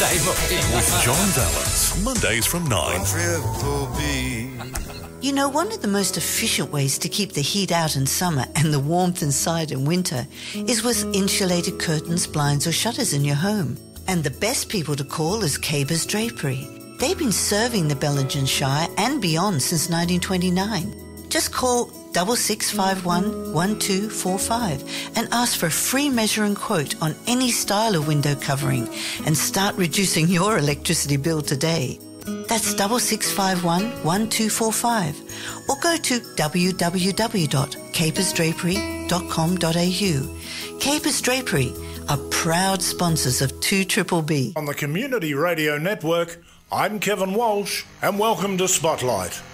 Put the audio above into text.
With John Vallis, Mondays from 9. You know, one of the most efficient ways to keep the heat out in summer and the warmth inside in winter is with insulated curtains, blinds or shutters in your home. And the best people to call is Cabers Drapery. They've been serving the Bellingen Shire and beyond since 1929. Just call 6651 1245 and ask for a free measure and quote on any style of window covering and start reducing your electricity bill today. That's 6651 1245 or go to www.capersdrapery.com.au. Capers Drapery are proud sponsors of 2BBB. On the Community Radio Network, I'm Kevin Walsh and welcome to Spotlight.